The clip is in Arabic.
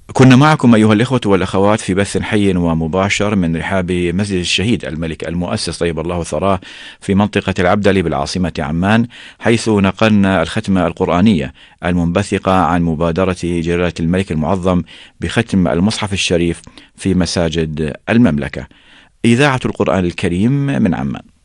كنا معكم أيها الإخوة والأخوات في بث حي ومباشر من رحاب مسجد الشهيد الملك المؤسس طيب الله ثراه في منطقة العبدلي بالعاصمة عمان، حيث نقلنا الختمة القرآنية المنبثقة عن مبادرة جلالة الملك المعظم بختم المصحف الشريف في مساجد المملكة. إذاعة القرآن الكريم من عمان.